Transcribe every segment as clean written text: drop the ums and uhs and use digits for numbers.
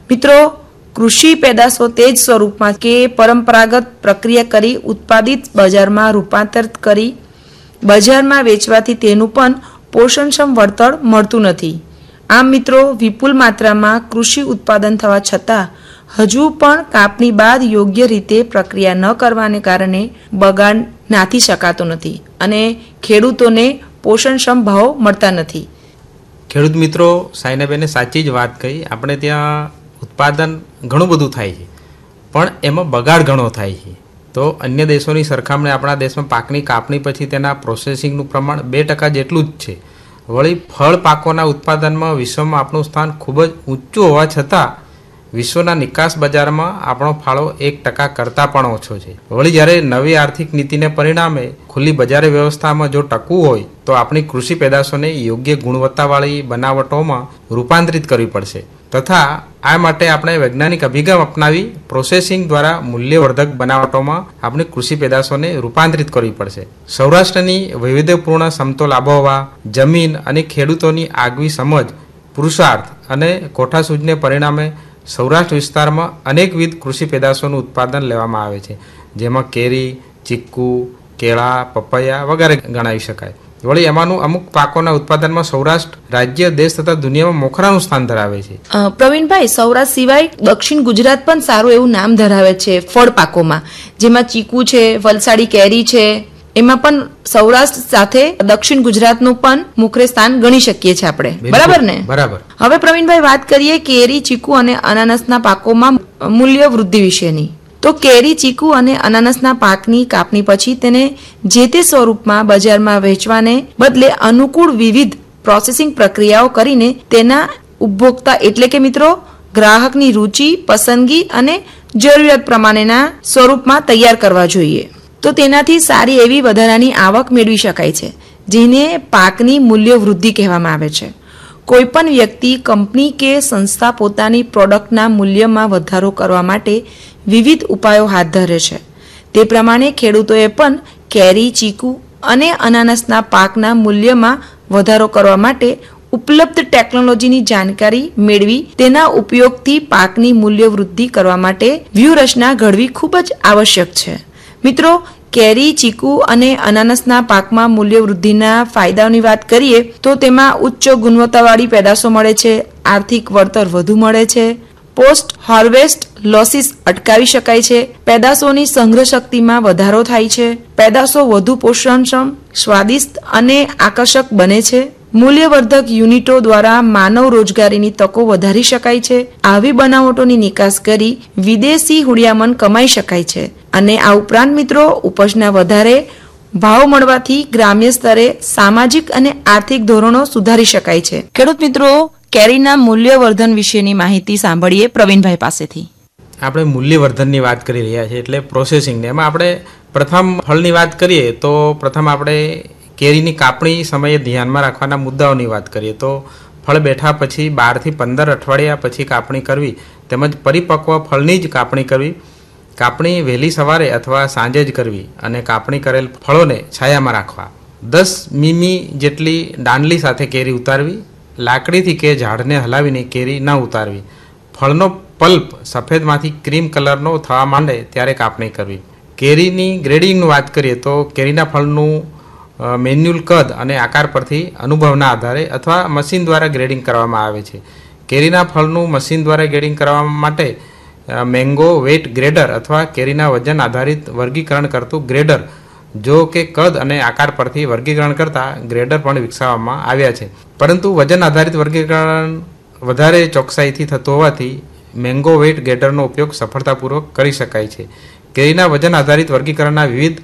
મિત્રો, કૃષિ પેદાશો તે જ સ્વરૂપમાં કે પરંપરાગત પ્રક્રિયા કરી ઉત્પાદિત બજારમાં રૂપાંતરિત કરી બજારમાં વેચવાથી તેનું પણ પોષણક્ષમ વળતર મળતું નથી. આમ મિત્રો, વિપુલ માત્રામાં કૃષિ ઉત્પાદન થવા છતાં હજુ પણ કાપણી બાદ યોગ્ય રીતે પ્રક્રિયા ન કરવાને કારણે બગાડ નાથી શકાતો નથી અને ખેડૂતોને પોષણક્ષમ ભાવ મળતા નથી. ખેડૂત મિત્રો, સાયનાબેને સાચી જ વાત કહી. આપણે ત્યાં ઉત્પાદન ઘણું બધું થાય છે, પણ એમાં બગાડ ઘણો થાય છે. તો અન્ય દેશોની સરખામણી આપણા દેશમાં પાકની કાપણી પછી તેના પ્રોસેસિંગનું પ્રમાણ 2% જેટલું જ છે. વળી ફળ પાકોના ઉત્પાદનમાં વિશ્વમાં આપણું સ્થાન ખૂબ જ ઊંચું હોવા છતાં વિશ્વના નિકાસ બજારમાં આપણો ફાળો 1% કરતાં પણ ઓછો છે. વળી જ્યારે નવી આર્થિક નીતિને પરિણામે ખુલ્લી બજાર વ્યવસ્થામાં જો ટકવું હોય તો આપણી કૃષિ પેદાશોને યોગ્ય ગુણવત્તાવાળી બનાવટોમાં રૂપાંતરિત કરવી પડશે તથા આ માટે આપણે વૈજ્ઞાનિક અભિગમ અપનાવી પ્રોસેસિંગ દ્વારા મૂલ્યવર્ધક બનાવટોમાં આપણી કૃષિ પેદાશોને રૂપાંતરિત કરવી પડશે. સૌરાષ્ટ્રની વૈવિધ્યપૂર્ણ સમતોલ આબોહવા, જમીન અને ખેડૂતોની આગવી સમજ, પુરુષાર્થ અને કોઠાસૂઝને પરિણામે સૌરાષ્ટ્ર વિસ્તારમાં અનેકવિધ કૃષિ પેદાશોનું ઉત્પાદન લેવામાં આવે છે, જેમાં કેરી, ચીકુ, કેળા, પપૈયા વગેરે ગણાવી શકાય. વળી એમાંનું અમુક પાકોના ઉત્પાદનમાં સૌરાષ્ટ્ર રાજ્ય, દેશ તથા દુનિયામાં મોખરાનું સ્થાન ધરાવે છે. પ્રવીણભાઈ, સૌરાષ્ટ્ર સિવાય દક્ષિણ ગુજરાત પણ સારું એવું નામ ધરાવે છે ફળ પાકોમાં, જેમાં ચીકુ છે, વલસાડી કેરી છે. એમાં પણ સૌરાષ્ટ્ર સાથે દક્ષિણ ગુજરાતનું પણ મુખ્ય સ્થાન ગણી શકીએ છીએ આપણે. બરાબર ને? બરાબર. હવે પ્રવીણભાઈ, વાત કરીએ કેરી, ચીકુ અને અનાનસના પાકોમાં મૂલ્ય વૃદ્ધિ વિશેની. તો કેરી, ચીકુ અને અનાનસના પાકની કાપણી પછી તેને જે તે સ્વરૂપમાં બજારમાં વેચવાને બદલે અનુકૂળ વિવિધ પ્રોસેસિંગ પ્રક્રિયાઓ કરીને તેના ઉપભોક્તા એટલે કે મિત્રો ગ્રાહકની રુચિ, પસંદગી અને જરૂરિયાત પ્રમાણેના સ્વરૂપમાં તૈયાર કરવા જોઈએ. તો તેનાથી સારી એવી વધારાની આવક મેળવી શકાય છે, જેને પાકની મૂલ્ય વૃદ્ધિ કહેવામાં આવે છે. કોઈપણ વ્યક્તિ, કંપની કે સંસ્થા પોતાની પ્રોડક્ટના મૂલ્યમાં વધારો કરવા માટે વિવિધ ઉપાયો હાથ ધરે છે. તે પ્રમાણે ખેડૂતોએ પણ કેરી, ચીકુ અને અનાનસના પાકના મૂલ્યમાં વધારો કરવા માટે ઉપલબ્ધ ટેકનોલોજીની જાણકારી મેળવી તેના ઉપયોગથી પાકની મૂલ્ય વૃદ્ધિ કરવા માટે વ્યૂહરચના ઘડવી ખૂબ જ આવશ્યક છે. મિત્રો, કેરી, ચીકુ અને અનાનસના પાકમાં મૂલ્ય વૃદ્ધિના ફાયદાઓની વાત કરીએ તો તેમાં ઉચ્ચ ગુણવત્તાવાળી પેદાશો મળે છે, આર્થિક વળતર વધુ મળે છે, પોસ્ટ હાર્વેસ્ટ લોસીસ અટકાવી શકાય છે, પેદાશોની સંગ્રહ શક્તિમાં વધારો થાય છે, પેદાશો વધુ પોષણક્ષમ, સ્વાદિષ્ટ અને આકર્ષક બને છે, મૂલ્યવર્ધક યુનિટો દ્વારા માનવ રોજગારીની તકો વધારી શકાય છે. આવી બનાવટોની નિકાસ કરી વિદેશી હુંડિયામણ કમાઈ શકાય છે અને આ ઉપરાંત મિત્રો ઉપજના વધારે ભાવ મળવાથી ગ્રામ્ય સ્તરે સામાજિક અને આર્થિક ધોરણો સુધારી શકાય છે. ખેડૂત મિત્રો, કેરીના મૂલ્યવર્ધન વિશેની માહિતી સાંભળીએ પ્રવીણભાઈ પાસેથી. આપણે મૂલ્યવર્ધનની વાત કરી રહ્યા છીએ એટલે પ્રોસેસિંગની. એમાં આપણે પ્રથમ ફળની વાત કરીએ તો પ્રથમ આપણે કેરીની કાપણી સમયે ધ્યાનમાં રાખવાના મુદ્દાઓની વાત કરીએ તો ફળ બેઠા પછી 12 થી 15 અઠવાડિયા પછી કાપણી કરવી તેમજ પરિપક્વ ફળની જ કાપણી કરવી. કાપણી વહેલી સવારે અથવા સાંજે જ કરવી અને કાપણી કરેલ ફળોને છાયામાં રાખવા. 10 મીમી જેટલી દાંડલી સાથે કેરી ઉતારવી. લાકડીથી કે ઝાડને હલાવીને કેરી ન ઉતારવી. ફળનો પલ્પ સફેદમાંથી ક્રીમ કલરનો થવા માંડે ત્યારે કાપણી કરવી. કેરીની ગ્રેડિંગની વાત કરીએ તો કેરીના ફળનું મેન્યુઅલ કદ અને આકાર પરથી અનુભવના આધારે અથવા મશીન દ્વારા ગ્રેડિંગ કરવામાં આવે છે. કેરીના ફળનું મશીન દ્વારા ગ્રેડિંગ કરવા માટે મેંગો વેટ ગ્રેડર અથવા કેરીના વજન આધારિત વર્ગીકરણ કરતું ગ્રેડર, જો કે કદ અને આકાર પરથી વર્ગીકરણ કરતા ગ્રેડર પણ વિકસાવવામાં આવ્યા છે. પરંતુ વજન આધારિત વર્ગીકરણ વધારે ચોકસાઈથી થતું હોવાથી મેંગો વેટ ગ્રેડરનો ઉપયોગ સફળતાપૂર્વક કરી શકાય છે. કેરીના વજન આધારિત વર્ગીકરણના વિવિધ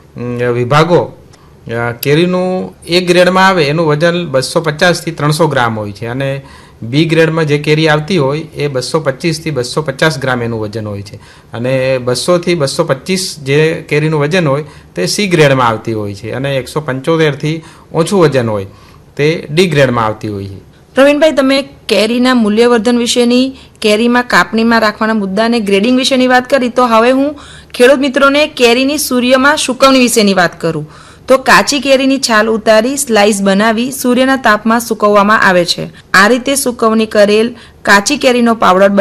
વિભાગો. કેરીનું એ ગ્રેડમાં આવે એનું વજન 250 થી 300 ગ્રામ હોય છે અને બી ગ્રેડમાં જે કેરી આવતી હોય એ 225 થી 250 ગ્રામ એનું વજન હોય છે અને 200 થી 225 જે કેરીનું વજન હોય તે સી ગ્રેડમાં આવતી હોય છે અને 175 થી ઓછું વજન હોય તે ડી ગ્રેડમાં આવતી હોય છે. પ્રવીણભાઈ, તમે કેરીના મૂલ્યવર્ધન વિશેની, કેરીમાં કાપણીમાં રાખવાના મુદ્દા અને ગ્રેડિંગ વિશેની વાત કરી, તો હવે હું ખેડૂત મિત્રોને કેરીની સૂર્યમાં સુકવણી વિશેની વાત કરું. તો કાચી કેરીની છાલ ઉતારી સ્લાઇસ બનાવી સૂર્યના તાપમાં સૂકવવામાં આવે છે. આ રીતે સુકવણી કરેલ કાચી કેરીનો પાવડર